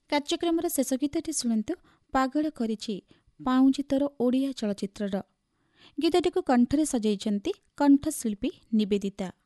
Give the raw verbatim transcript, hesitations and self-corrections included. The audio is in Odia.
କାର୍ଯ୍ୟକ୍ରମର ଶେଷ ଗୀତଟି ଶୁଣନ୍ତୁ ପାଗଳ କରିଛି ପାଉଁଜି ତୋର ଓଡ଼ିଆ ଚଳଚ୍ଚିତ୍ରର। ଗୀତଟିକୁ କଣ୍ଠରେ ସଜାଇଛନ୍ତି କଣ୍ଠଶିଳ୍ପୀ ନିବେଦିତା।